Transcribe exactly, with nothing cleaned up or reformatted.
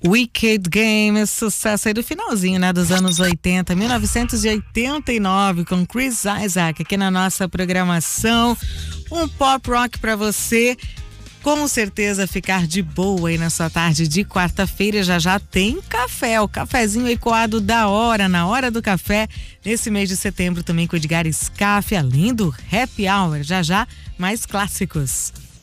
Wicked Game, sucesso aí do finalzinho, né, dos anos oitenta, mil novecentos e oitenta e nove, com Chris Isaak aqui na nossa programação. Um pop rock pra você, com certeza ficar de boa aí na sua tarde de quarta-feira. Já já tem café, o cafezinho aí coado da hora, na hora do café, nesse mês de setembro também com Edgar Scaff, além do Happy Hour. Já já, mais clássicos.